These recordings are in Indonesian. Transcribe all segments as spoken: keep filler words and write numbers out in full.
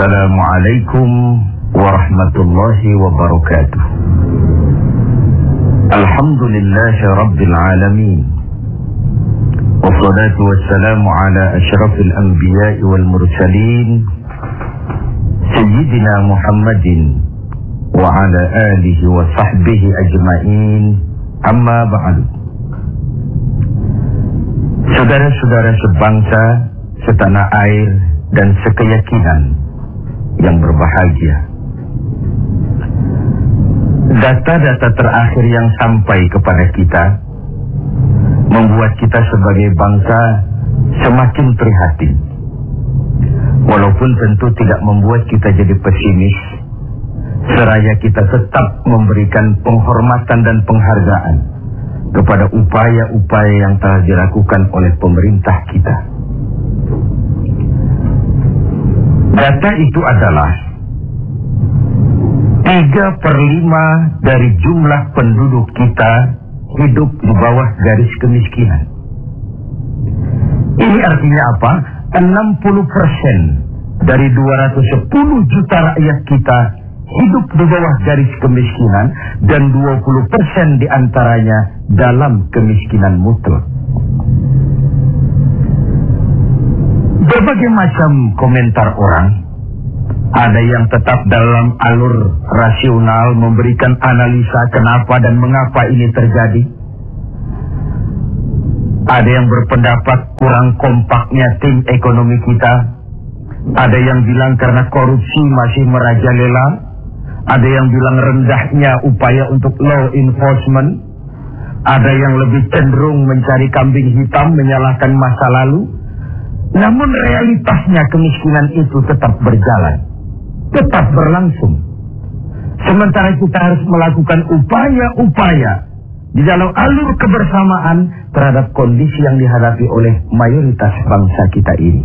Assalamualaikum warahmatullahi wabarakatuh. Alhamdulillahi rabbil alamin. Wassalatu wassalamu ala asyrafil anbiya'i wal mursalin Sayyidina Muhammadin wa ala alihi wa sahbihi ajma'in. Amma ba'du. Saudara-saudara sebangsa, setanah air dan sekeyakinan yang berbahagia, data-data terakhir yang sampai kepada kita membuat kita sebagai bangsa semakin prihatin. Walaupun tentu tidak membuat kita jadi pesimis, seraya kita tetap memberikan penghormatan dan penghargaan kepada upaya-upaya yang telah dilakukan oleh pemerintah kita. Data itu adalah tiga per lima dari jumlah penduduk kita hidup di bawah garis kemiskinan. Ini artinya apa? enam puluh persen dari dua ratus sepuluh juta rakyat kita hidup di bawah garis kemiskinan dan dua puluh persen diantaranya dalam kemiskinan mutlak. Berbagai macam komentar orang, ada yang tetap dalam alur rasional memberikan analisa kenapa dan mengapa ini terjadi. Ada yang berpendapat kurang kompaknya tim ekonomi kita. Ada yang bilang karena korupsi masih merajalela. Ada yang bilang rendahnya upaya untuk law enforcement. Ada yang lebih cenderung mencari kambing hitam, menyalahkan masa lalu. Namun realitasnya kemiskinan itu tetap berjalan, tetap berlangsung. Sementara kita harus melakukan upaya-upaya di dalam alur kebersamaan terhadap kondisi yang dihadapi oleh mayoritas bangsa kita ini.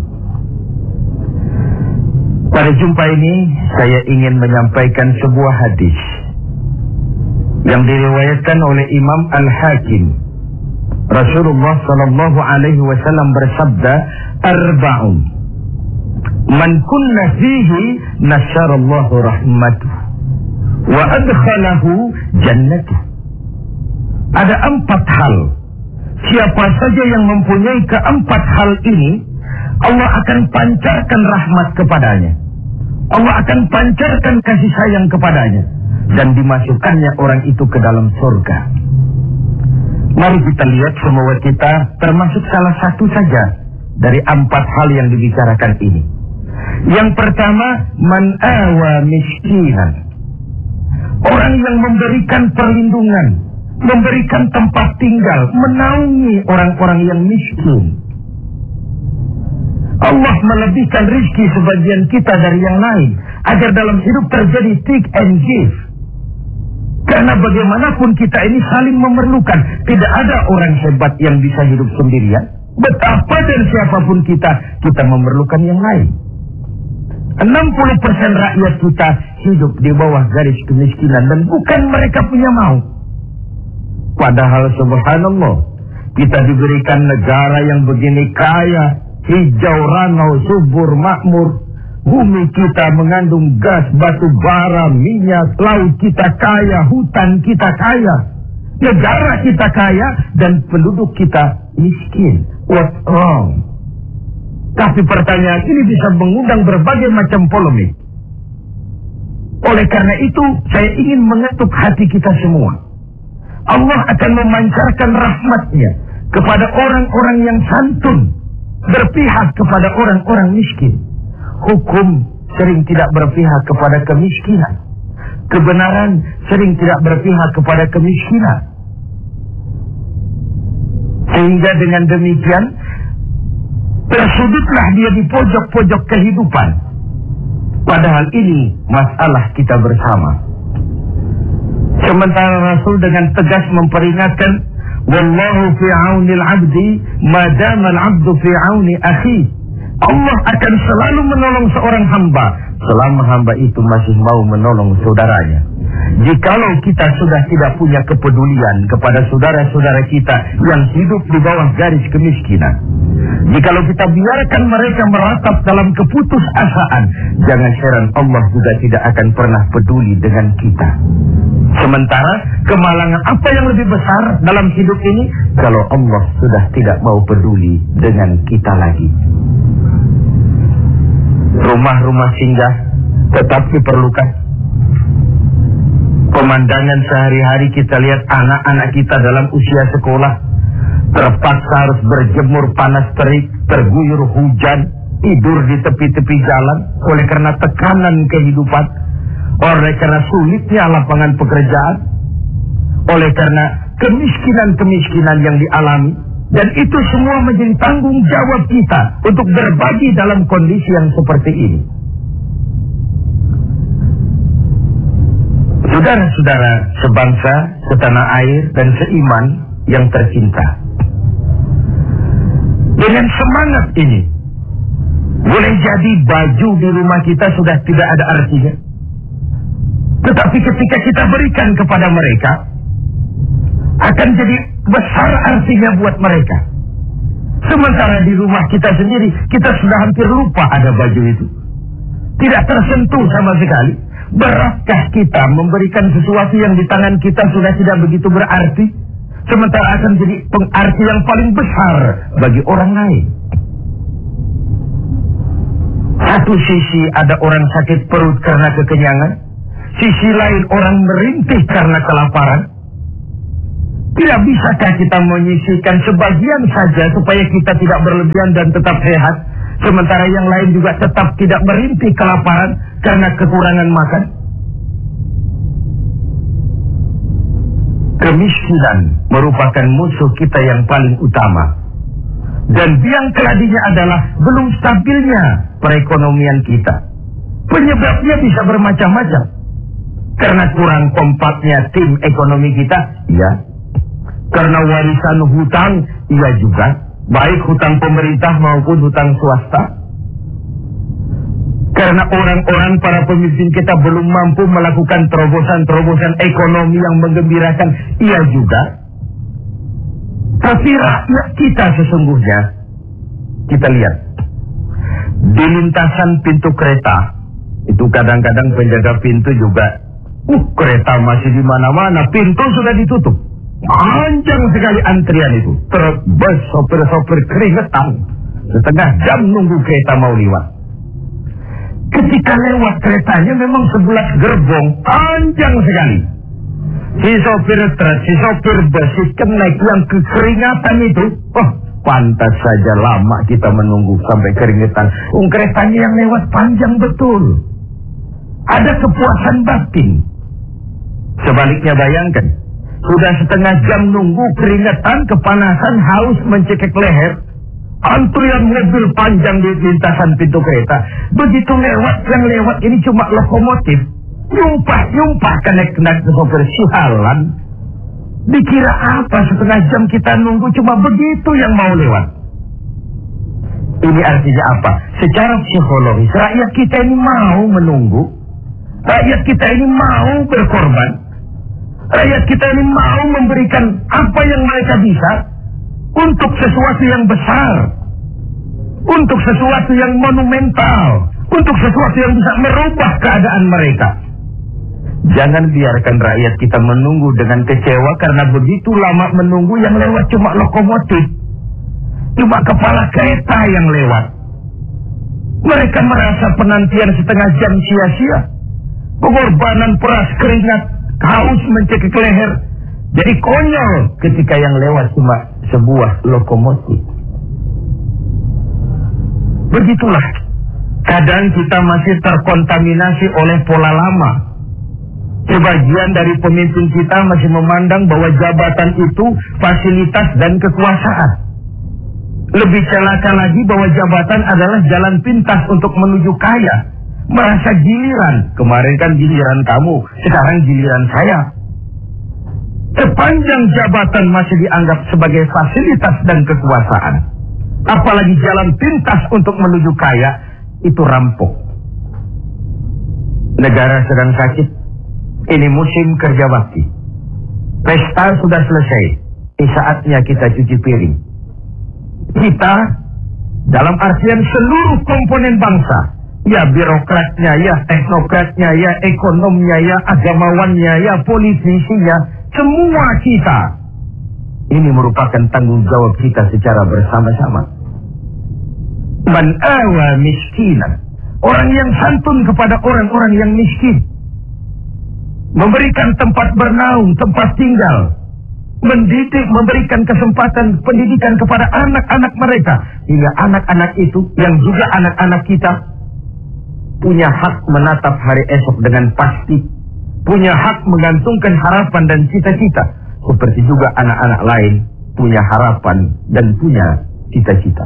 Pada jumpa ini saya ingin menyampaikan sebuah hadis yang diriwayatkan oleh Imam Al-Hakim. Rasulullah sallallahu alaihi wasallam bersabda, arba'un man kunna fihi nasyarallahu rahmatuh wa adkhalahu jannatuh. Ada empat hal, siapa saja yang mempunyai keempat hal ini, Allah akan pancarkan rahmat kepadanya, Allah akan pancarkan kasih sayang kepadanya, dan dimasukkannya orang itu ke dalam surga. Mari kita lihat semua kita termasuk salah satu saja dari empat hal yang dibicarakan ini. Yang pertama, man awa miskinan. Orang yang memberikan perlindungan, memberikan tempat tinggal, menaungi orang-orang yang miskin. Allah melebihkan rizki sebagian kita dari yang lain, agar dalam hidup terjadi take and give. Karena bagaimanapun kita ini saling memerlukan. Tidak ada orang hebat yang bisa hidup sendirian. Betapa dan siapapun kita, kita memerlukan yang lain. enam puluh persen rakyat kita hidup di bawah garis kemiskinan dan bukan mereka punya mau. Padahal subhanallah, kita diberikan negara yang begini kaya, hijau, ranau, subur, makmur. Bumi kita mengandung gas, batu bara, minyak, laut kita kaya, hutan kita kaya, negara kita kaya, dan penduduk kita miskin. What's wrong? Tapi pertanyaan ini bisa mengundang berbagai macam polemik. Oleh karena itu, saya ingin mengetuk hati kita semua. Allah akan memancarkan rahmatnya kepada orang-orang yang santun, berpihak kepada orang-orang miskin. Hukum sering tidak berpihak kepada kemiskinan. Kebenaran sering tidak berpihak kepada kemiskinan. Sehingga dengan demikian, tersudutlah dia di pojok-pojok kehidupan. Padahal ini masalah kita bersama. Sementara Rasul dengan tegas memperingatkan, wallahu fi aunil abdi madama al-abdu fi auni akhi. Allah akan selalu menolong seorang hamba selama hamba itu masih mau menolong saudaranya. Jikalau kita sudah tidak punya kepedulian kepada saudara-saudara kita yang hidup di bawah garis kemiskinan, jikalau kita biarkan mereka meratap dalam keputusasaan, jangan heran Allah juga tidak akan pernah peduli dengan kita. Sementara kemalangan apa yang lebih besar dalam hidup ini kalau Allah sudah tidak mau peduli dengan kita lagi. Rumah-rumah singgah tetap diperlukan. Pemandangan sehari-hari kita lihat anak-anak kita dalam usia sekolah terpaksa harus berjemur panas terik, terguyur hujan, tidur di tepi-tepi jalan oleh karena tekanan kehidupan, oleh karena sulitnya lapangan pekerjaan, oleh karena kemiskinan-kemiskinan yang dialami. Dan itu semua menjadi tanggung jawab kita untuk berbagi dalam kondisi yang seperti ini. Saudara-saudara sebangsa, setanah air, dan seiman yang tercinta, dengan semangat ini, boleh jadi baju di rumah kita sudah tidak ada artinya. Tetapi ketika kita berikan kepada mereka, akan jadi besar artinya buat mereka. Sementara di rumah kita sendiri, kita sudah hampir lupa ada baju itu. Tidak tersentuh sama sekali. Beratkah kita memberikan sesuatu yang di tangan kita sudah tidak begitu berarti, sementara akan jadi pengarti yang paling besar bagi orang lain? Satu sisi ada orang sakit perut karena kekenyangan, sisi lain orang merintih karena kelaparan. Tidak bisakah kita menyisihkan sebagian saja supaya kita tidak berlebihan dan tetap sehat, sementara yang lain juga tetap tidak merintih kelaparan karena kekurangan makan? Kemiskinan merupakan musuh kita yang paling utama. Dan biang keladinya adalah belum stabilnya perekonomian kita. Penyebabnya bisa bermacam-macam. Karena kurang kompaknya tim ekonomi kita, iya. Karena warisan hutang, iya juga. Baik hutang pemerintah maupun hutang swasta. Karena orang-orang para pemimpin kita belum mampu melakukan terobosan-terobosan ekonomi yang menggembirakan, iya juga. Tapi rakyat kita sesungguhnya, kita lihat di lintasan pintu kereta, itu kadang-kadang penjaga pintu juga, uh kereta masih di mana-mana, pintu sudah ditutup. Panjang sekali antrian itu. Terbes sopir-sopir keringetan. Setengah jam nunggu kereta mau lewat. Ketika lewat keretanya memang sebelas gerbong. Panjang sekali. Si sopir truk, si sopir bus, si kenaik yang kekeringatan itu. Oh, pantas saja lama kita menunggu sampai keringetan. Um, keretanya yang lewat panjang betul. Ada kepuasan batin. Sebaliknya bayangkan. Sudah setengah jam nunggu, keringetan, kepanasan, haus, mencekik leher. Antrian mobil panjang di lintasan pintu kereta. Begitu lewat, yang lewat ini cuma lokomotif. Yumpah-yumpah kena-kena ke sopir sialan. Dikira apa setengah jam kita nunggu cuma begitu yang mau lewat. Ini artinya apa? Secara psikologis, rakyat kita ini mau menunggu. Rakyat kita ini mau berkorban. Rakyat kita ini mau memberikan apa yang mereka bisa untuk sesuatu yang besar, untuk sesuatu yang monumental, untuk sesuatu yang bisa merubah keadaan mereka. Jangan biarkan rakyat kita menunggu dengan kecewa karena begitu lama menunggu, yang lewat cuma lokomotif, cuma kepala kereta yang lewat. Mereka merasa penantian setengah jam sia-sia, pengorbanan peras keringat, haus mencekik leher. Jadi konyol ketika yang lewat cuma sebuah lokomotif. Begitulah. Kadang kita masih terkontaminasi oleh pola lama. Sebagian dari pemimpin kita masih memandang bahwa jabatan itu fasilitas dan kekuasaan. Lebih celaka lagi bahwa jabatan adalah jalan pintas untuk menuju kaya. Merasa giliran. Kemarin kan giliran kamu, sekarang giliran saya. Sepanjang jabatan masih dianggap sebagai fasilitas dan kekuasaan, apalagi jalan pintas untuk menuju kaya, itu rampok. Negara sedang sakit. Ini musim kerja bakti. Pesta sudah selesai. Ini saatnya kita cuci piring. Kita, dalam artian seluruh komponen bangsa, ya birokratnya, ya teknokratnya, ya ekonomnya, ya agamawannya, ya politisinya, semua kita. Ini merupakan tanggung jawab kita secara bersama-sama. Man awa miskinan, orang yang santun kepada orang-orang yang miskin, memberikan tempat bernaung, tempat tinggal, mendidik, memberikan kesempatan pendidikan kepada anak-anak mereka, hingga anak-anak itu yang juga anak-anak kita punya hak menatap hari esok dengan pasti, punya hak menggantungkan harapan dan cita-cita, seperti juga anak-anak lain punya harapan dan punya cita-cita.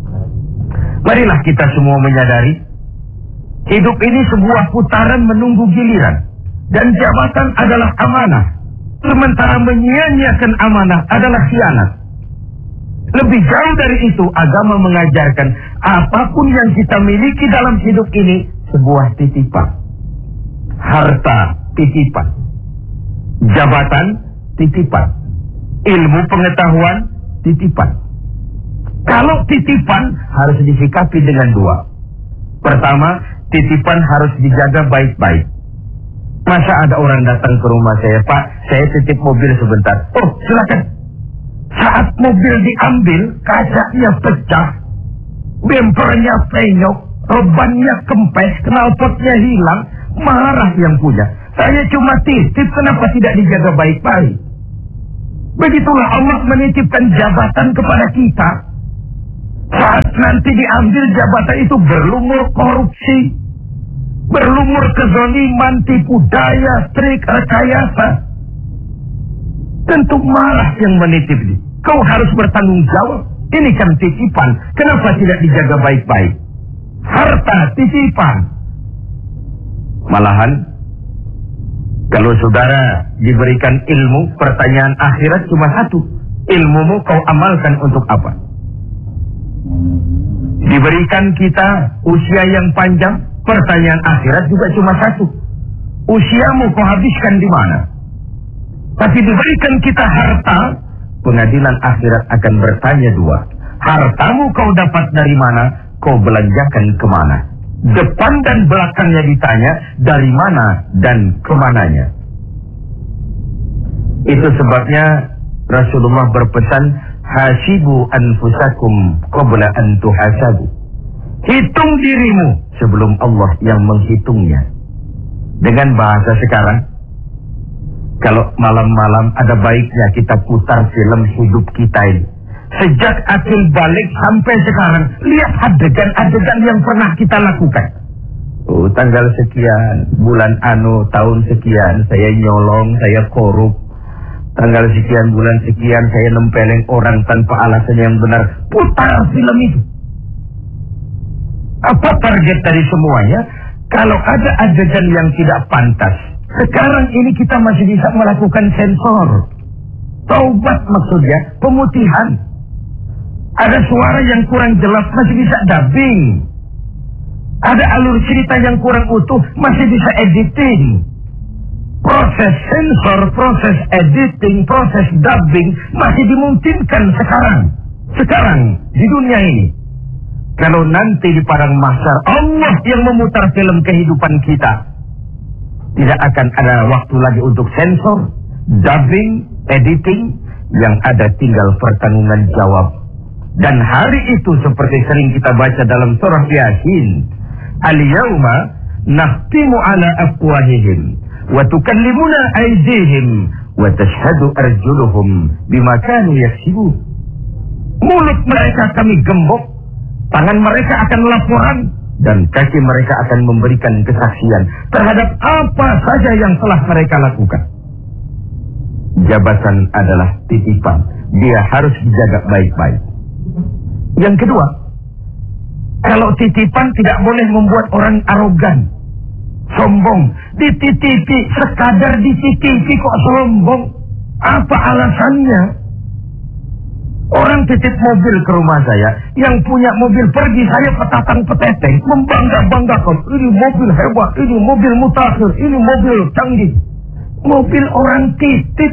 Marilah kita semua menyadari, hidup ini sebuah putaran menunggu giliran, dan jabatan adalah amanah. Sementara menyia-nyiakan amanah adalah khianat. Lebih jauh dari itu, agama mengajarkan apapun yang kita miliki dalam hidup ini sebuah titipan. Harta titipan, jabatan titipan, ilmu pengetahuan titipan. Kalau titipan harus disikapi dengan dua. Pertama, titipan harus dijaga baik-baik. Masa ada orang datang ke rumah saya, Pak, saya titip mobil sebentar. Oh, silakan. Saat mobil diambil, kacanya pecah, bempernya penyok, rebannya kempes, knalpotnya hilang, marah yang punya. Saya cuma titip, kenapa tidak dijaga baik-baik? Begitulah Allah menitipkan jabatan kepada kita. Saat nanti diambil jabatan itu berlumur korupsi, berlumur kezaliman, tipu daya, trik, rekayasa. Tentu marah yang menitip ini. Kau harus bertanggung jawab. Ini kan titipan. Kenapa tidak dijaga baik-baik? Harta titipan. Malahan, kalau saudara diberikan ilmu, pertanyaan akhirat cuma satu. Ilmumu kau amalkan untuk apa? Diberikan kita usia yang panjang, pertanyaan akhirat juga cuma satu. Usiamu kau habiskan di mana? Tapi diberikan kita harta, pengadilan akhirat akan bertanya dua. Hartamu kau dapat dari mana? Kau belanjakan kemana? Depan dan belakangnya ditanya, dari mana dan kemananya. Itu sebabnya Rasulullah berpesan, hasibu anfusakum qabla an tuhasabu. Hitung dirimu sebelum Allah yang menghitungnya. Dengan bahasa sekarang, kalau malam-malam ada baiknya kita putar film hidup kita ini. Sejak akil balik sampai sekarang, lihat adegan-adegan yang pernah kita lakukan. Oh, tanggal sekian, bulan anu, tahun sekian, saya nyolong, saya korup. Tanggal sekian, bulan sekian, saya nempeleng orang tanpa alasan yang benar. Putar film itu. Apa target dari semuanya? Kalau ada adegan yang tidak pantas, sekarang ini kita masih bisa melakukan sensor. Taubat maksudnya, pemutihan. Ada suara yang kurang jelas, masih bisa dubbing. Ada alur cerita yang kurang utuh, masih bisa editing. Proses sensor, proses editing, proses dubbing masih dimungkinkan sekarang. Sekarang, di dunia ini. Kalau nanti di padang mahsyar Allah yang memutar film kehidupan kita, tidak akan ada waktu lagi untuk sensor, dubbing, editing. Yang ada tinggal pertanggungan jawab. Dan hari itu seperti sering kita baca dalam surah Yasin, al-yawma nakhtimu ala afwahihim wa tukallimuna aydihim wa tashhadu arjuluhum bima kanu yaksibun. Mulut mereka kami gembok, tangan mereka akan laporan, dan kaki mereka akan memberikan kesaksian terhadap apa saja yang telah mereka lakukan. Jabatan adalah titipan, dia harus dijaga baik-baik. Yang kedua, kalau titipan tidak boleh membuat orang arogan, sombong. Dititipi, sekadar dititipi kok sombong. Apa alasannya? Orang titip mobil ke rumah saya, yang punya mobil pergi, saya petatang peteteng, membangga-banggakan, ini mobil hebat, ini mobil mutakhir, ini mobil canggih. Mobil orang titip.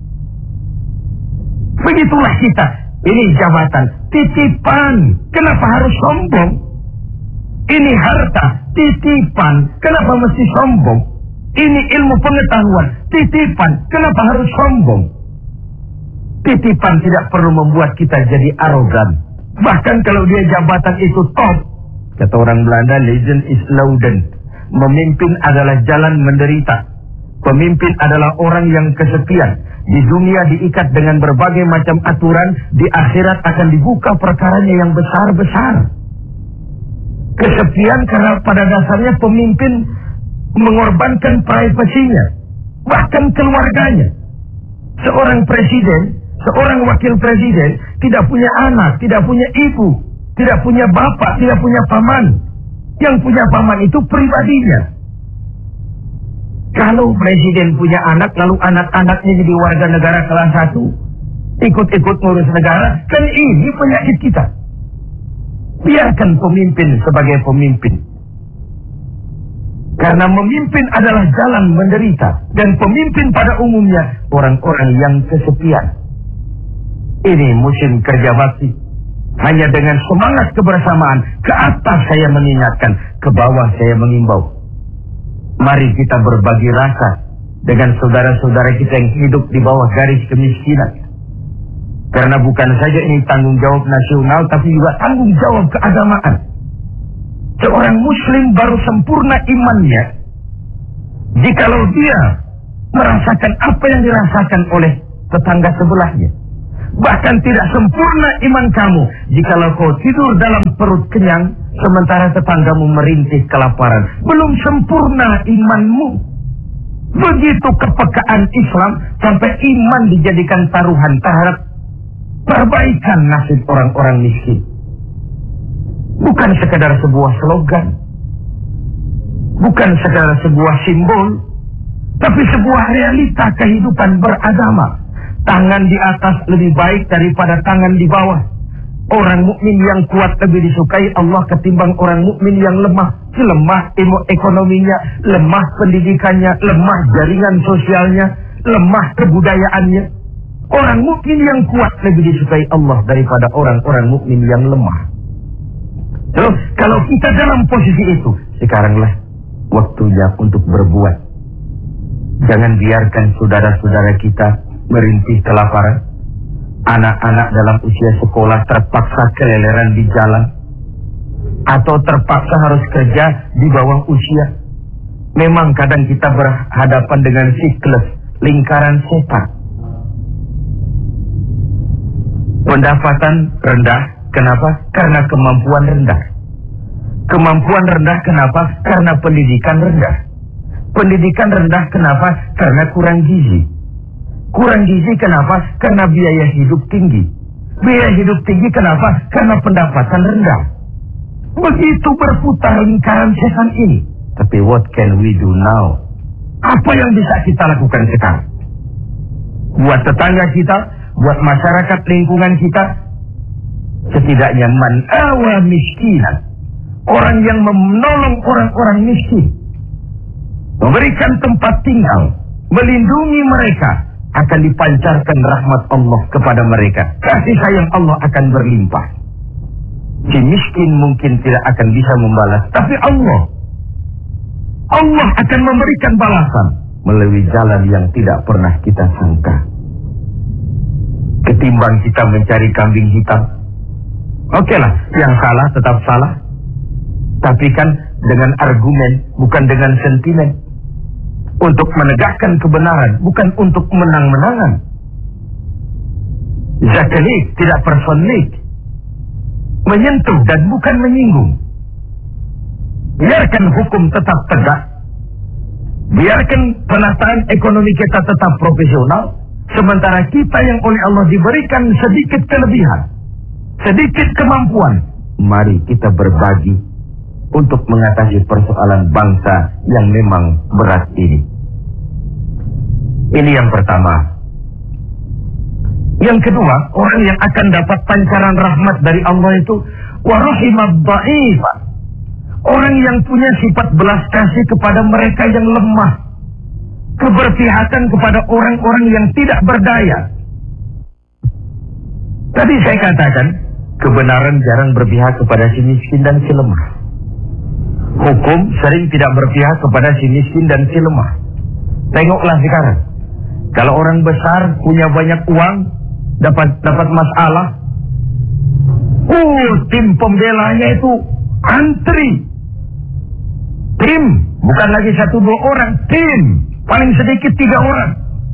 Begitulah kita. Ini jabatan, titipan. Kenapa harus sombong? Ini harta, titipan. Kenapa mesti sombong? Ini ilmu pengetahuan, titipan. Kenapa harus sombong? Titipan tidak perlu membuat kita jadi arogan. Bahkan kalau dia jabatan itu top, kata orang Belanda, legend is louden. Memimpin adalah jalan menderita. Pemimpin adalah orang yang kesepian. Di dunia diikat dengan berbagai macam aturan, di akhirat akan dibuka perkaranya yang besar-besar. Kesepian karena pada dasarnya pemimpin mengorbankan privasinya, bahkan keluarganya. Seorang presiden, seorang wakil presiden tidak punya anak, tidak punya ibu, tidak punya bapak, tidak punya paman. Yang punya paman itu pribadinya. Kalau presiden punya anak, lalu anak-anaknya jadi warga negara kelas satu, ikut-ikut ngurus negara, kan ini penyakit kita. Biarkan pemimpin sebagai pemimpin. Karena memimpin adalah jalan menderita. Dan pemimpin pada umumnya orang-orang yang kesepian. Ini musim kerja bakti. Hanya dengan semangat kebersamaan, ke atas saya mengingatkan, ke bawah saya mengimbau. Mari kita berbagi rasa dengan saudara-saudara kita yang hidup di bawah garis kemiskinan. Karena bukan saja ini tanggung jawab nasional, tapi juga tanggung jawab keagamaan. Seorang muslim baru sempurna imannya jikalau dia merasakan apa yang dirasakan oleh tetangga sebelahnya. Bahkan tidak sempurna iman kamu jikalau kau tidur dalam perut kenyang sementara tetanggamu merintih kelaparan. Belum sempurna imanmu. Begitu kepekaan Islam sampai iman dijadikan taruhan terhadap perbaikan nasib orang-orang miskin. Bukan sekadar sebuah slogan, bukan sekadar sebuah simbol, tapi sebuah realita kehidupan beragama. Tangan di atas lebih baik daripada tangan di bawah. Orang mukmin yang kuat lebih disukai Allah ketimbang orang mukmin yang lemah. Lemah ekonominya, lemah pendidikannya, lemah jaringan sosialnya, lemah kebudayaannya. Orang mukmin yang kuat lebih disukai Allah daripada orang-orang mukmin yang lemah. So, kalau kita dalam posisi itu, sekaranglah waktunya untuk berbuat. Jangan biarkan saudara-saudara kita merintih kelaparan. Anak-anak dalam usia sekolah terpaksa keleleran di jalan, atau terpaksa harus kerja di bawah usia. Memang kadang kita berhadapan dengan siklus lingkaran setan. Pendapatan rendah, kenapa? Karena kemampuan rendah. Kemampuan rendah, kenapa? Karena pendidikan rendah. Pendidikan rendah, kenapa? Karena kurang gizi. Kurang gizi, kenapa? Karena biaya hidup tinggi. Biaya hidup tinggi, kenapa? Karena pendapatan rendah. Begitu berputar lingkaran setan ini. Tapi what can we do now? Apa yang bisa kita lakukan sekarang? Buat tetangga kita, buat masyarakat lingkungan kita, setidaknya man awa miskinan, orang yang menolong orang-orang miskin, memberikan tempat tinggal, melindungi mereka, akan dipancarkan rahmat Allah kepada mereka. Kasih sayang Allah akan berlimpah. Si miskin mungkin tidak akan bisa membalas, tapi Allah Allah akan memberikan balasan melalui jalan yang tidak pernah kita sangka. Ketimbang kita mencari kambing hitam, oke lah, yang salah tetap salah, tapi kan dengan argumen, bukan dengan sentimen. Untuk menegakkan kebenaran, bukan untuk menang-menangan. Zakalik, tidak personik. Menyentuh dan bukan menyinggung. Biarkan hukum tetap tegak. Biarkan penataan ekonomi kita tetap profesional. Sementara kita yang oleh Allah diberikan sedikit kelebihan, sedikit kemampuan, mari kita berbagi untuk mengatasi persoalan bangsa yang memang berat ini. Ini yang pertama. Yang kedua, orang yang akan dapat pancaran rahmat dari Allah itu warahimad dha'ifa. Orang yang punya sifat belas kasih kepada mereka yang lemah, keberpihakan kepada orang-orang yang tidak berdaya. Tadi saya katakan, kebenaran jarang berpihak kepada si miskin dan si lemah. Hukum sering tidak berpihak kepada si miskin dan si lemah. Tengoklah sekarang, kalau orang besar punya banyak uang, dapat dapat masalah, uh, tim pembelanya itu antri. Tim, bukan lagi satu dua orang, tim, paling sedikit tiga orang.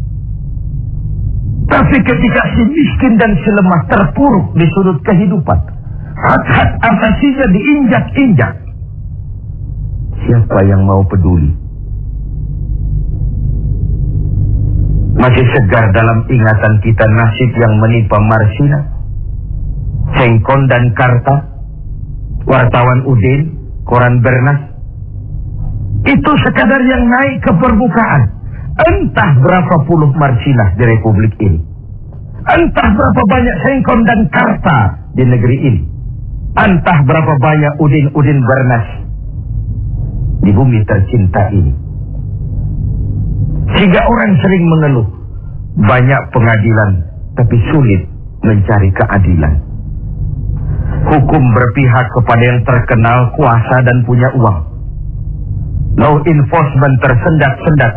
Tapi ketika si miskin dan si lemah terpuruk di sudut kehidupan, hak-hak asasinya diinjak-injak, siapa yang mau peduli? Masih segar dalam ingatan kita nasib yang menimpa Marsina, Hengkon dan Karta, wartawan Udin, koran Bernas. Itu sekadar yang naik ke permukaan. Entah berapa puluh Marsinah di Republik ini. Entah berapa banyak Hengkon dan Karta di negeri ini. Entah berapa banyak Udin-Udin Bernas di bumi tercinta ini. Sehingga orang sering mengeluh, banyak pengadilan tapi sulit mencari keadilan. Hukum berpihak kepada yang terkenal, kuasa dan punya uang. Law enforcement tersendat-sendat.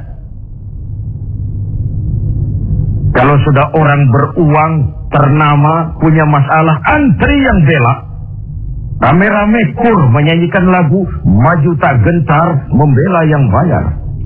Kalau sudah orang beruang, ternama, punya masalah, antri yang bela. Rame-rame kur menyanyikan lagu Maju Tak Gentar Membela Yang Bayar.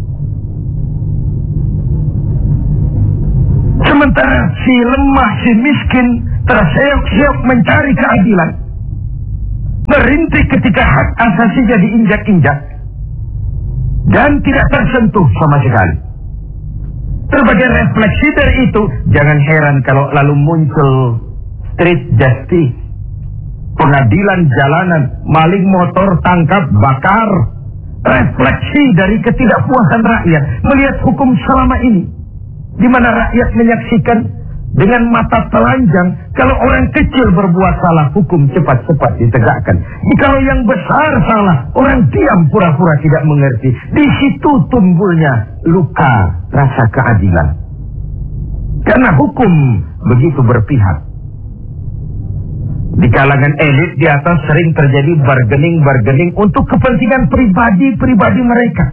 Sementara si lemah, si miskin terseok-seok mencari keadilan, merintih ketika hak asasinya diinjak-injak dan tidak tersentuh sama sekali. Sebagai refleksi dari itu, jangan heran kalau lalu muncul street justice, pengadilan jalanan, maling motor tangkap bakar. Refleksi dari ketidakpuasan rakyat melihat hukum selama ini, di mana rakyat menyaksikan dengan mata telanjang kalau orang kecil berbuat salah, hukum cepat-cepat ditegakkan. Kalau yang besar salah, orang diam pura-pura tidak mengerti. Di situ tumbuhnya luka rasa keadilan. Karena hukum begitu berpihak. Di kalangan elit di atas sering terjadi bargaining-bargaining untuk kepentingan pribadi-pribadi mereka.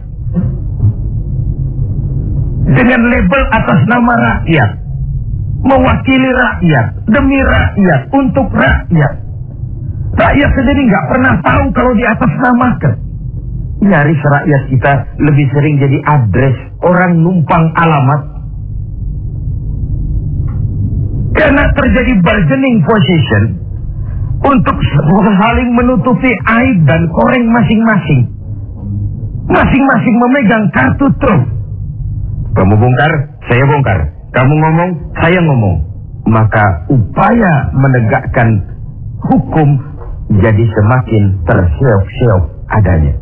Dengan label atas nama rakyat. Mewakili rakyat, demi rakyat, untuk rakyat. Rakyat sendiri nggak pernah tahu kalau di atas namakan. Nyaris rakyat kita lebih sering jadi address, orang numpang alamat. Karena terjadi bargaining position untuk saling menutupi aib dan koreng masing-masing. Masing-masing memegang kartu truf. Kamu bongkar, saya bongkar. Kamu ngomong, saya ngomong. Maka upaya menegakkan hukum jadi semakin terseok-seok adanya.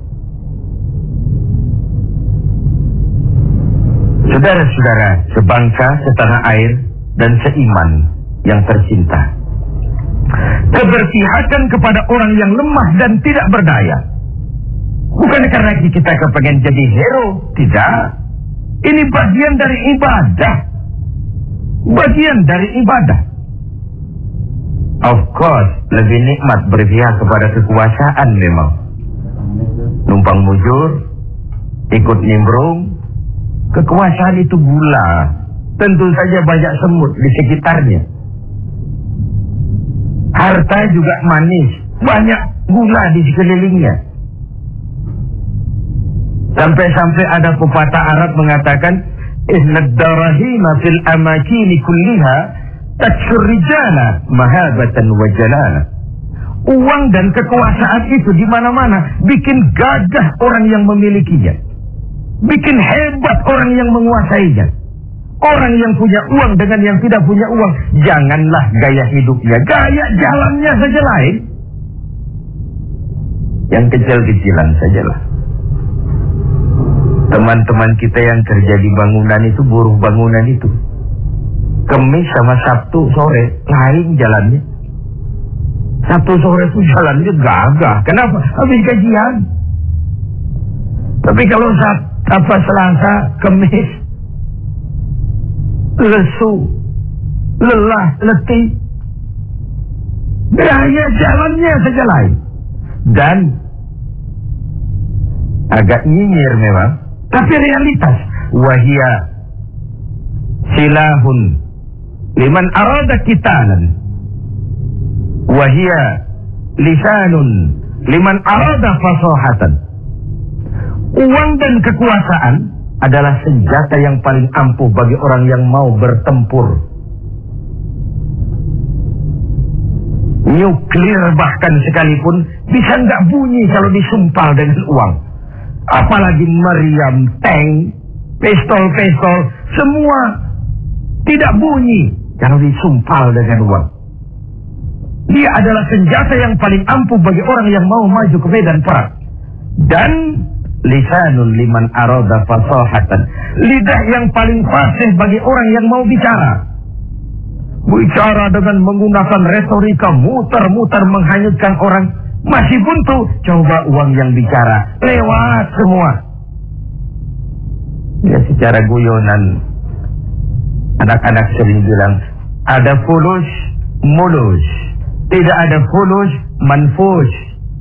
Saudara-saudara sebangsa, setanah air, dan seiman yang tercinta, keberpihakan kepada orang yang lemah dan tidak berdaya bukan karena kita kepengen jadi hero, tidak. Ini bagian dari ibadah. Bagian dari ibadah. Of course, lebih nikmat berpihak kepada kekuasaan memang. Numpang mujur, ikut nimbrung. Kekuasaan itu gula. Tentu saja banyak semut di sekitarnya. Harta juga manis, banyak gula di sekelilingnya. Sampai-sampai ada pepatah Arab mengatakan, Innad darahima fil amakini kulliha taksur rijala mahabatan wa jalala. Uang dan kekuasaan itu di mana-mana bikin gagah orang yang memilikinya. Bikin hebat orang yang menguasainya. Orang yang punya uang dengan yang tidak punya uang, janganlah gaya hidupnya, gaya jalannya saja lain. Yang kecil-kecilan sajalah. Teman-teman kita yang kerja di bangunan itu, buruh bangunan itu, Kemis sama Sabtu sore lain jalannya. Sabtu sore itu jalannya gagah. Kenapa? Habis gajian. Tapi kalau saat apa Selasa, Kemis, lesu, lelah, letih, gaya jalannya saja lain. Dan agak nyinyir memang, tapi realitas. Wahia silahun liman arada kitalan, wahia lisanun liman arada fasahatan. Uang dan kekuasaan adalah senjata yang paling ampuh bagi orang yang mau bertempur. Nuklir bahkan sekalipun bisa nggak bunyi kalau disumpal dengan uang. Apalagi meriam, tank, pistol-pistol, semua tidak bunyi kalau disumpal dengan uang. Dia adalah senjata yang paling ampuh bagi orang yang mau maju ke medan perang. Dan lisanul liman arada fasahatan, lidah yang paling fasih bagi orang yang mau bicara. Bicara dengan menggunakan retorika muter-muter menghanyutkan orang, masih buntu. Coba uang yang bicara, lewat semua. Ya, secara guyonan anak-anak sering bilang, ada fulus mulus, tidak ada fulus manfus.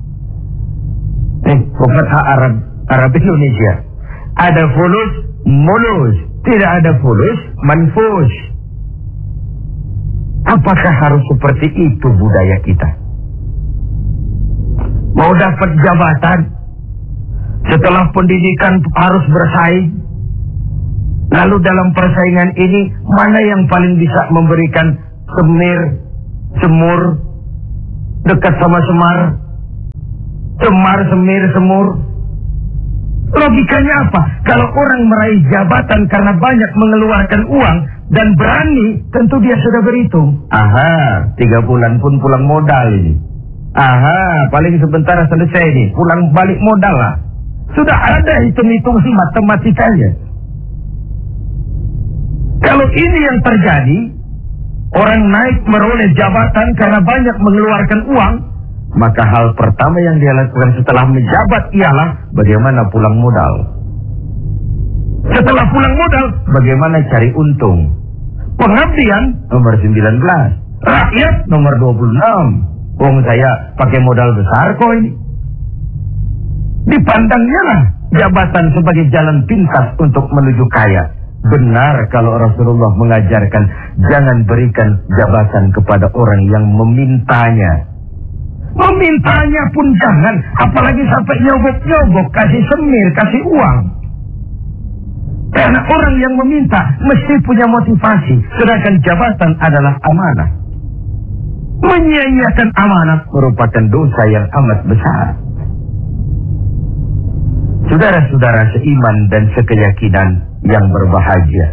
Eh, bukan Arab Arab Indonesia. Ada fulus mulus, tidak ada fulus manfus. Apakah harus seperti itu budaya kita? Mau dapat jabatan, setelah pendidikan harus bersaing. Lalu dalam persaingan ini, mana yang paling bisa memberikan semir, semur, dekat sama semar, semar, semir, semur? Logikanya apa? Kalau orang meraih jabatan karena banyak mengeluarkan uang dan berani, tentu dia sudah berhitung. Aha, tiga bulan pun pulang modal ini. Aha, paling sebentar selesai nih, pulang balik modal lah. Sudah ada hitung-hitungan matematikanya. Kalau ini yang terjadi, orang naik meroleh jabatan karena banyak mengeluarkan uang, maka hal pertama yang dia lakukan setelah menjabat ialah bagaimana pulang modal. Setelah pulang modal, bagaimana cari untung. Pengabdian nomor sembilan belas, rakyat nomor dua puluh enam. Wong saya pakai modal besar kok ini. Dipandangnya lah jabatan sebagai jalan pintas untuk menuju kaya. Benar kalau Rasulullah mengajarkan jangan berikan jabatan kepada orang yang memintanya. Memintanya pun jangan, apalagi sampai nyobok-nyobok, kasih semir, kasih uang. Karena orang yang meminta mesti punya motivasi, sedangkan jabatan adalah amanah. Menyia-nyiakan amanah merupakan dosa yang amat besar. Saudara-saudara seiman dan sekeyakinan yang berbahagia,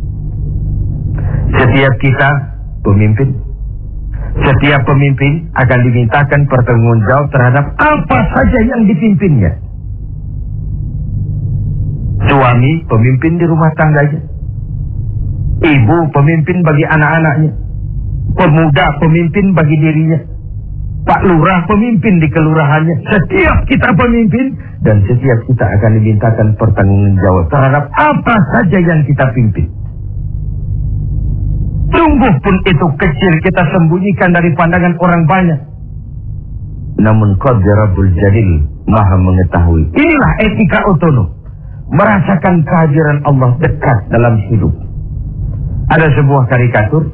setiap kita pemimpin, setiap pemimpin akan dimintakan pertanggungjawab terhadap apa saja yang dipimpinnya. Suami pemimpin di rumah tangganya, ibu pemimpin bagi anak-anaknya, pemuda pemimpin bagi dirinya, Pak Lurah pemimpin di kelurahannya. Setiap kita pemimpin dan setiap kita akan dimintakan pertanggungjawab terhadap apa saja yang kita pimpin. Sungguh pun itu kecil kita sembunyikan dari pandangan orang banyak. Namun Qadra Rabbul Jalil Maha mengetahui. Inilah etika otonom. Merasakan kehadiran Allah dekat dalam hidup. Ada sebuah karikatur.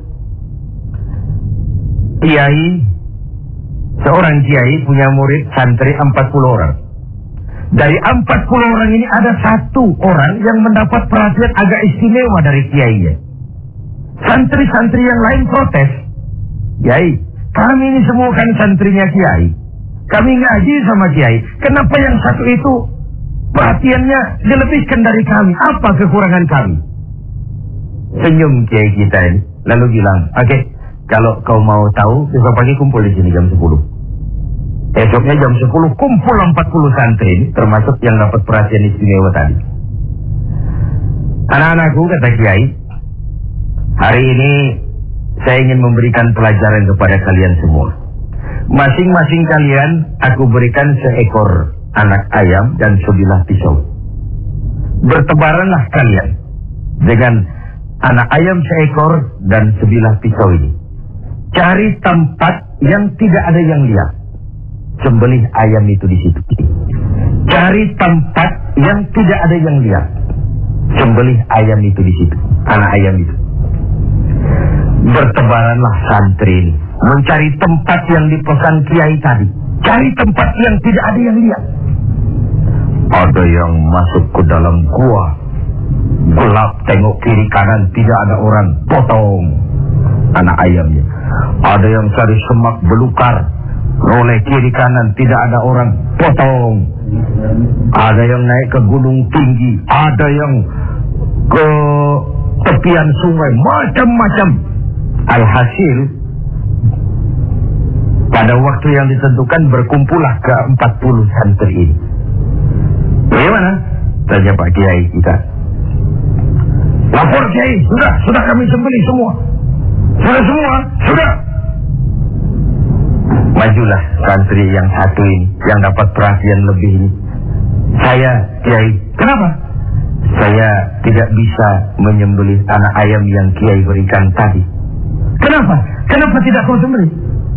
Kiai, seorang kiai punya murid santri empat puluh orang. Dari empat puluh orang ini ada satu orang yang mendapat perhatian agak istimewa dari kiainya. Santri-santri yang lain protes. Kiai, kami ini semua kan santrinya Kiai. Kami ngaji sama Kiai. Kenapa yang satu itu perhatiannya dilebihkan dari kami? Apa kekurangan kami? Senyum Kiai kita ini, lalu bilang, oke, okay, kalau kau mau tahu, besok pagi kumpul di sini jam sepuluh. Esoknya jam sepuluh kumpul empat puluh santri ini, termasuk yang dapat perhatian istimewa tadi. Anak-anakku, kata Kiai, Hari ini saya ingin memberikan pelajaran kepada kalian semua. Masing-masing kalian aku berikan seekor anak ayam dan sebilah pisau. Bertebaranlah kalian dengan anak ayam seekor dan sebilah pisau ini. Cari tempat yang tidak ada yang lihat. Sembelih ayam itu di situ. Cari tempat yang tidak ada yang lihat. Sembelih ayam itu di situ. Anak ayam itu. Bertebaranlah santri ini mencari tempat yang dipesan kiai tadi. Cari tempat yang tidak ada yang lihat. Ada yang masuk ke dalam gua. Gelap, tengok kiri kanan, tidak ada orang. Potong anak ayamnya. Ada yang cari semak belukar. Roleh kiri kanan, tidak ada orang. Potong. Ada yang naik ke gunung tinggi. Ada yang ke tepian sungai. Macam-macam. Alhasil, pada waktu yang ditentukan berkumpullah ke empat puluh santri ini. Bagaimana? Tanya Pak Kiai kita. Lapor Kiai, sudah, sudah kami sembelih semua. Sudah semua, sudah. Majulah santri yang satu ini, yang dapat perhatian lebih ini. Saya, Kiai, kenapa? Saya tidak bisa menyembelih anak ayam yang Kiai berikan tadi. Kenapa? Kenapa tidak kau sembelih?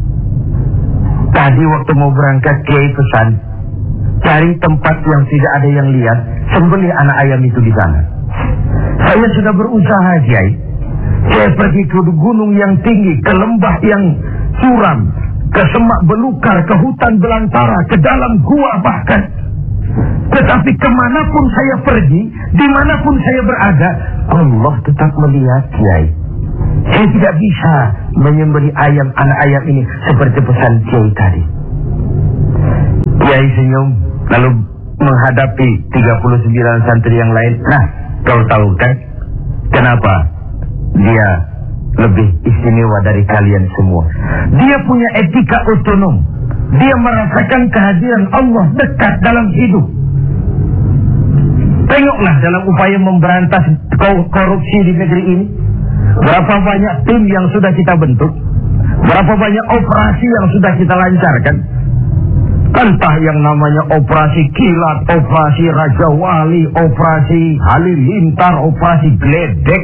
Tadi waktu mau berangkat Kiai pesan, cari tempat yang tidak ada yang lihat, sembelih anak ayam itu di sana. Saya sudah berusaha, Kiai. Saya pergi ke gunung yang tinggi, ke lembah yang curam, ke semak belukar, ke hutan belantara, ke dalam gua bahkan. Tetapi kemanapun saya pergi, dimanapun saya berada, Allah tetap melihat, Kiai. Saya tidak bisa menyembelih ayam anak ayam ini seperti pesan Kiai tadi. Kiai senyum, lalu menghadapi tiga puluh sembilan santri yang lain. Nah, kau tahu kan kenapa dia lebih istimewa dari kalian semua? Dia punya etika otonom. Dia merasakan kehadiran Allah dekat dalam hidup. Tengoklah dalam upaya memberantas korupsi di negeri ini. Berapa banyak tim yang sudah kita bentuk. Berapa banyak operasi yang sudah kita lancarkan. Entah yang namanya operasi kilat, operasi Raja Wali, operasi Halilintar, operasi Gledek.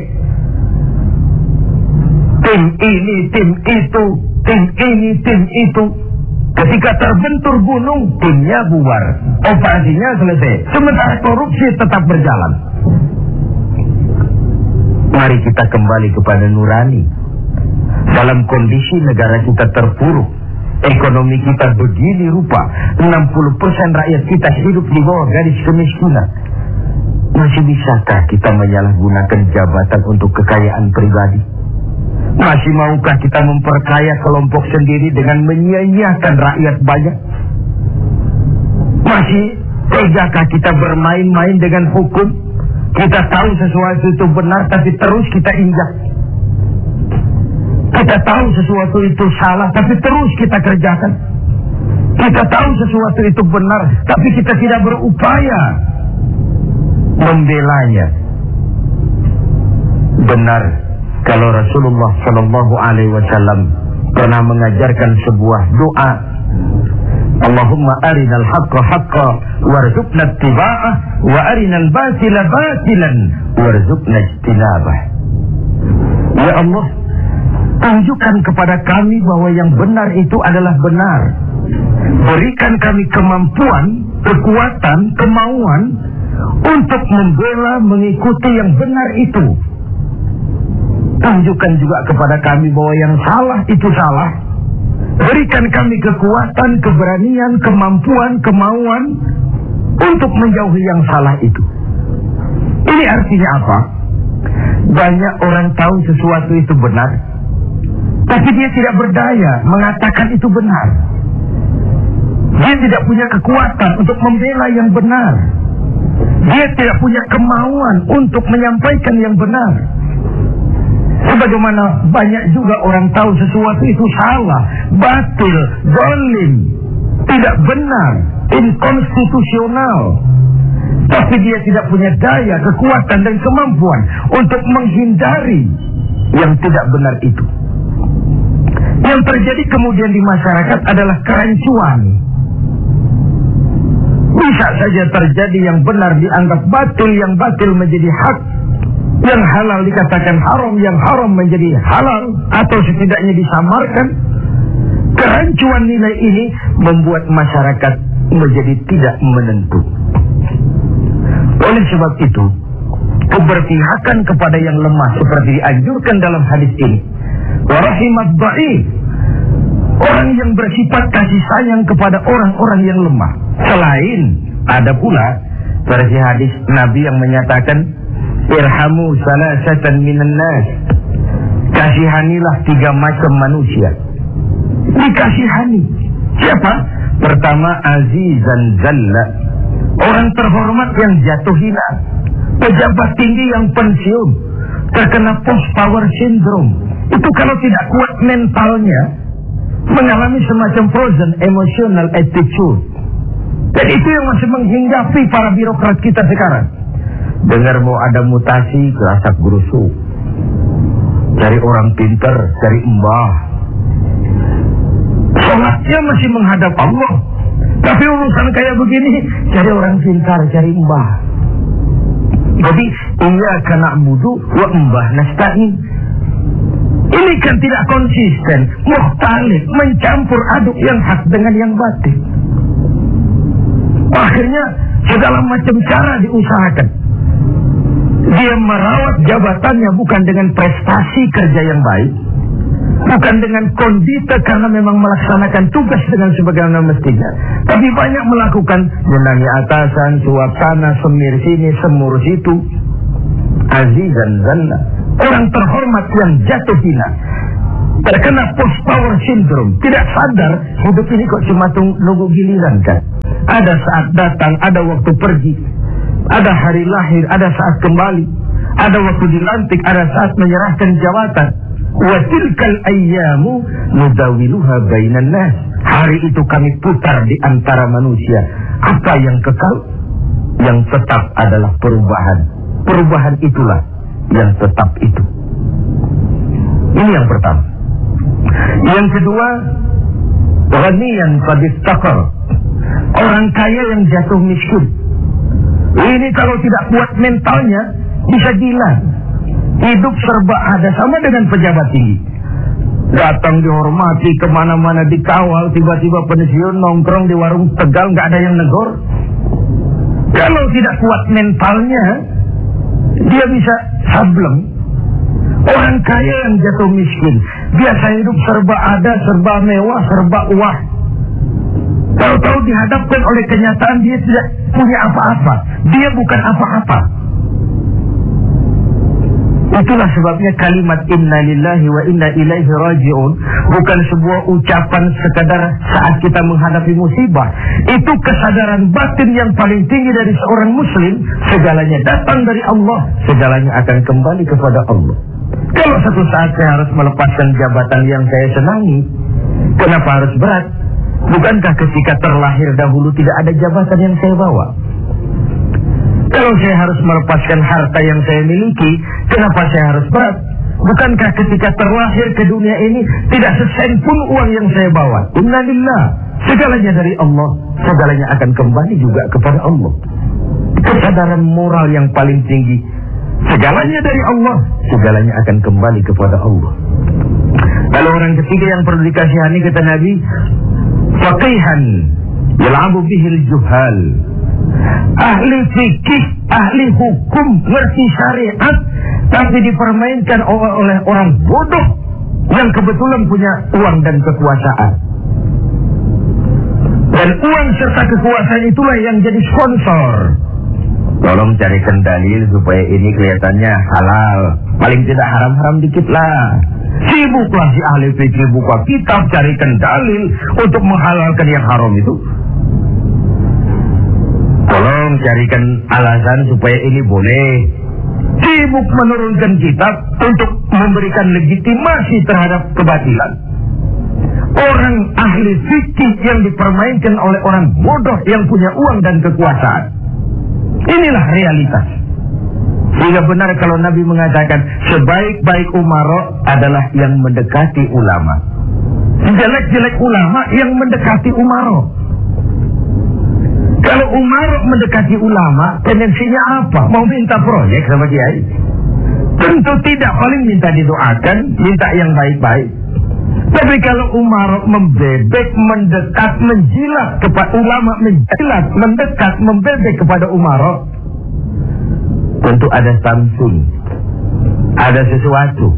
Tim ini, tim itu, tim ini, tim itu. Ketika terbentur gunung, timnya bubar. Operasinya selesai. Sementara korupsi tetap berjalan. Mari kita kembali kepada nurani. Dalam kondisi negara kita terpuruk, ekonomi kita begini rupa, enam puluh persen rakyat kita hidup di bawah garis kemiskinan. Masih bisakah kita menyalahgunakan jabatan untuk kekayaan pribadi? Masih maukah kita memperkaya kelompok sendiri dengan menyia-nyiakan rakyat banyak? Masih tegakah kita bermain-main dengan hukum? Kita tahu sesuatu itu benar, tapi terus kita injak. Kita tahu sesuatu itu salah, tapi terus kita kerjakan. Kita tahu sesuatu itu benar, tapi kita tidak berupaya membelanya. Benar kalau Rasulullah Shallallahu Alaihi Wasallam pernah mengajarkan sebuah doa. Allahumma arinal haqqa haqqa warzuqna ittiba'ah wa arinal batila batilan warzuqna ijtinabah. Ya Allah, tunjukkan kepada kami bahwa yang benar itu adalah benar. Berikan kami kemampuan, kekuatan, kemauan untuk membela, mengikuti yang benar itu. Tunjukkan juga kepada kami bahwa yang salah itu salah. Berikan kami kekuatan, keberanian, kemampuan, kemauan untuk menjauhi yang salah itu. Ini artinya apa? Banyak orang tahu sesuatu itu benar, tapi dia tidak berdaya mengatakan itu benar. Dia tidak punya kekuatan untuk membela yang benar. Dia tidak punya kemauan untuk menyampaikan yang benar. Sebagaimana banyak juga orang tahu sesuatu itu salah, batil, zalim, tidak benar, inkonstitusional. Tapi dia tidak punya daya, kekuatan dan kemampuan untuk menghindari yang tidak benar itu. Yang terjadi kemudian di masyarakat adalah kerancuan. Bisa saja terjadi yang benar dianggap batil, yang batil menjadi hak, yang halal dikatakan haram, yang haram menjadi halal, atau setidaknya disamarkan. Kerancuan nilai ini membuat masyarakat menjadi tidak menentu. Oleh sebab itu, keberpihakan kepada yang lemah seperti dianjurkan dalam hadis ini. Wa rahimat dha'if, orang yang bersifat kasih sayang kepada orang-orang yang lemah. Selain ada pula versi hadis Nabi yang menyatakan irhamu salasatan minan nas, kasihanilah tiga macam manusia. Dikasihani siapa? Pertama, azizan zalla, orang terhormat yang jatuh hina, pejabat tinggi yang pensiun, terkena post power syndrome. Itu kalau tidak kuat mentalnya, mengalami semacam frozen emotional attitude. Dan itu yang masih menghinggapi para birokrat kita sekarang. Dengar mau ada mutasi ke asap gerusuk, cari orang pinter, cari mbah. Sholatnya masih menghadap Allah, tapi urusan kayak begini cari orang pintar, cari mbah. Jadi iyyaka na'budu wa mbah nasta'in. Ini kan tidak konsisten, mukhtalif, mencampur aduk yang hak dengan yang batil. Akhirnya segala macam cara diusahakan. Dia merawat jabatannya bukan dengan prestasi kerja yang baik, bukan dengan kondita karena memang melaksanakan tugas dengan sebagaimana mestinya, tapi banyak melakukan menangi atasan, suap sana, semir sini, semur situ. Azizan zalla, orang terhormat yang jatuh hina, terkena post power syndrome, tidak sadar hidup ini kok cuma nunggu giliran kan. Ada saat datang, ada waktu pergi, ada hari lahir, ada saat kembali, ada waktu dilantik, ada saat menyerahkan jabatan. Wa tilkal ayyamu nudawiluha bainan nas. Hari itu kami putar di antara manusia. Apa yang kekal? Yang tetap adalah perubahan. Perubahan itulah yang tetap itu. Ini yang pertama. Yang kedua, ghaniyan qad iftaqar, orang kaya yang jatuh miskin. Ini kalau tidak kuat mentalnya bisa gila. Hidup serba ada, sama dengan pejabat tinggi. Datang dihormati, kemana-mana dikawal, tiba-tiba pensiun nongkrong di warung Tegal nggak ada yang negor. Kalau tidak kuat mentalnya, dia bisa sableng. Orang kaya yang jatuh miskin, biasa hidup serba ada, serba mewah, serba uang. Tahu-tahu dihadapkan oleh kenyataan dia tidak punya apa-apa, dia bukan apa-apa. Itulah sebabnya kalimat inna lillahi wa inna ilaihi raji'un bukan sebuah ucapan sekadar saat kita menghadapi musibah. Itu kesadaran batin yang paling tinggi dari seorang muslim. Segalanya datang dari Allah, segalanya akan kembali kepada Allah. Kalau satu saat saya harus melepaskan jabatan yang saya senangi, kenapa harus berat? Bukankah ketika terlahir dahulu tidak ada jabatan yang saya bawa? Kalau saya harus melepaskan harta yang saya miliki, kenapa saya harus berat? Bukankah ketika terlahir ke dunia ini tidak sesen pun uang yang saya bawa? Inna lillah, segalanya dari Allah, segalanya akan kembali juga kepada Allah. Kesadaran moral yang paling tinggi, segalanya dari Allah, segalanya akan kembali kepada Allah. Kalau orang ketiga yang perlu dikasihani, kata Nabi, faqihan yal'abu bihil juhal, ahli fikih, ahli hukum, ngerti syariat, tapi dipermainkan oleh orang bodoh yang kebetulan punya uang dan kekuasaan. Dan uang serta kekuasaan itulah yang jadi sponsor. Tolong carikan dalil supaya ini kelihatannya halal, paling tidak haram-haram dikit lah. Sibuklah si ahli fikih buka kitab, carikan dalil untuk menghalalkan yang haram itu. Tolong carikan alasan supaya ini boleh. Sibuk menurunkan kitab untuk memberikan legitimasi terhadap kebatilan. Orang ahli fikih yang dipermainkan oleh orang bodoh yang punya uang dan kekuasaan. Inilah realitas. Sehingga benar kalau Nabi mengatakan sebaik-baik umara adalah yang mendekati ulama. Jelek-jelek ulama yang mendekati umara. Kalau umara mendekati ulama, tendensinya apa? Mau minta proyek sama kiai? Tentu tidak, paling minta didoakan, minta yang baik-baik. Tapi kalau umara membebek, mendekat, menjilat kepada ulama, menjilat, mendekat, membebek kepada umara, tentu ada something, ada sesuatu.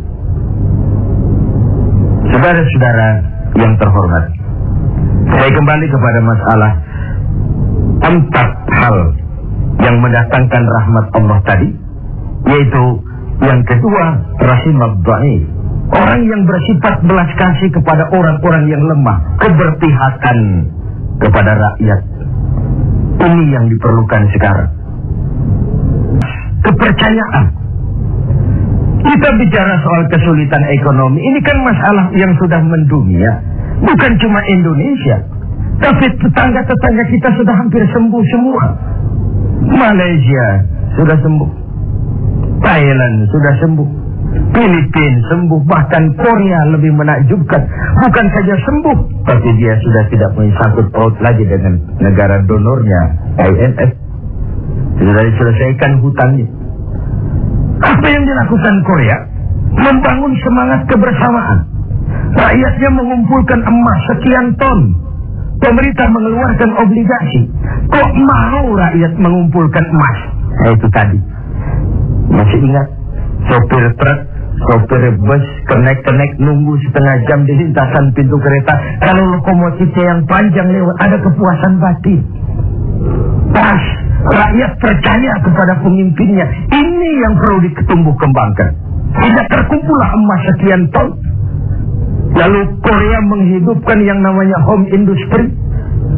Saudara-saudara yang terhormat, saya kembali kepada masalah empat hal yang mendatangkan rahmat Allah tadi, yaitu yang kedua, rahimad dhaif, orang yang bersifat belas kasih kepada orang-orang yang lemah, keberpihakan kepada rakyat. Ini yang diperlukan sekarang. Kepercayaan. Kita bicara soal kesulitan ekonomi, ini kan masalah yang sudah mendunia, bukan cuma Indonesia, tapi tetangga-tetangga kita sudah hampir sembuh semua. Malaysia sudah sembuh, Thailand sudah sembuh, Filipina sembuh, bahkan Korea lebih menakjubkan, bukan saja sembuh, tapi dia sudah tidak menyangkut paut lagi dengan negara donornya I M F. Sudah diselesaikan hutangnya. Apa yang dilakukan Korea? Membangun semangat kebersamaan. Rakyatnya mengumpulkan emas sekian ton. Pemerintah mengeluarkan obligasi. Kok mau rakyat mengumpulkan emas? Nah, itu tadi. Masih ingat? Sopir truk, sopir bus, kenek-kenek nunggu setengah jam di lintasan pintu kereta. Kalau lokomotifnya yang panjang lewat, ada kepuasan batin. Pas rakyat percaya kepada pemimpinnya. Ini yang perlu ditumbuh kembangkan. Tidak terkumpullah emas sekian ton. Lalu Korea menghidupkan yang namanya home industry.